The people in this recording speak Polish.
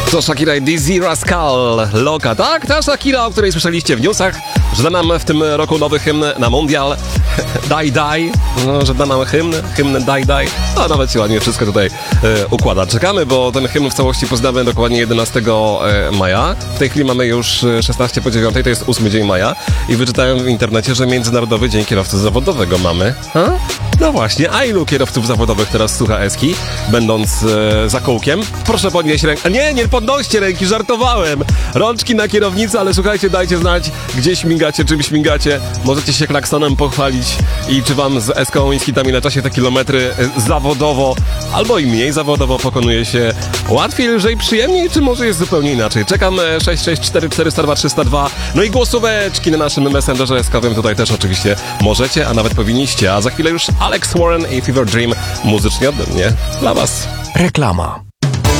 To Shakira i Dizzy Rascal, Loka. Tak, ta Shakira, o której słyszeliście w newsach, że da nam w tym roku nowy hymn na mundial. Daj, daj, no, że da nam hymn daj, daj. A nawet się ładnie wszystko tutaj układa. Czekamy, bo ten hymn w całości poznamy dokładnie 11 maja. W tej chwili mamy już 16 po 9, to jest 8 dzień maja. I wyczytałem w internecie, że Międzynarodowy Dzień Kierowcy Zawodowego mamy. No właśnie, a ilu kierowców zawodowych teraz słucha Eski, będąc za kółkiem? Proszę podnieść rękę. Nie podnoście ręki, żartowałem. Rączki na kierownicy, ale słuchajcie, dajcie znać, gdzie śmigacie, czym śmigacie. Możecie się klaksonem pochwalić i czy wam z Eską i Skitami na czasie te kilometry zawodowo, albo i mniej zawodowo pokonuje się łatwiej, lżej, przyjemniej, czy może jest zupełnie inaczej? Czekam 664 402 302, no i głosóweczki na naszym Messengerze eskowym tutaj też oczywiście możecie, a nawet powinniście, a za chwilę już Alex Warren i Fever Dream muzycznie ode mnie dla was. Reklama.